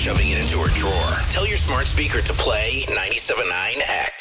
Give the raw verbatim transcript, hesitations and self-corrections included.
shoving it into her drawer. Tell your smart speaker to play ninety-seven point nine X.